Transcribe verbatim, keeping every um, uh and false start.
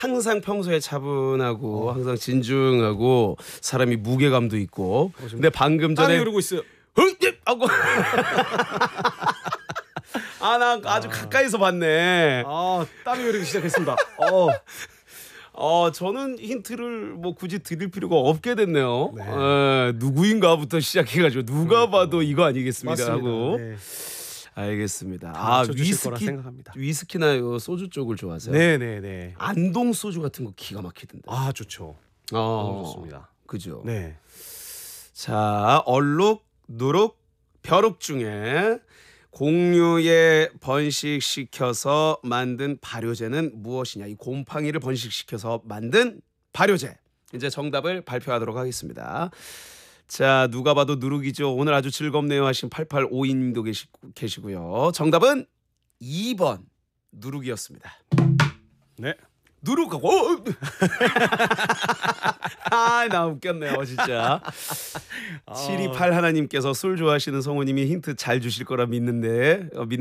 항상 평소에 차분하고 어. 항상 진중하고 사람이 무게감도 있고. 근데 방금 전에 땀이 흐르고 있어요. 하고 아, 나 아주 아. 가까이서 봤네. 아, 땀이 흐르기 시작했습니다. 어. 어, 저는 힌트를 뭐 굳이 드릴 필요가 없게 됐네요. 네. 에, 누구인가부터 시작해가지고 누가 그러니까. 봐도 이거 아니겠습니다 맞습니다. 하고. 네. 알겠습니다. 다 아, 맞춰주실 거라 위스키 생각합니다. 위스키나 요 소주 쪽을 좋아하세요? 네네네. 안동 소주 같은 거 기가 막히던데. 아, 좋죠. 어, 너무 좋습니다. 그죠. 네. 자, 얼룩, 누룩, 벼룩 중에 공유에 번식시켜서 만든 발효제는 무엇이냐? 이 곰팡이를 번식시켜서 만든 발효제. 이제 정답을 발표하도록 하겠습니다. 자, 누가 봐도 누룩이죠. 오늘 아주 즐겁네요 하신 팔팔오이 님도 계시, 계시고요. 정답은 이 번 누룩이었습니다. 네. 누룩하고 아, 나 웃겼네요 진짜. 칠이팔 하나님께서 술 좋아하시는 성우님이 힌트 잘 주실 거라 믿는데 어, 믿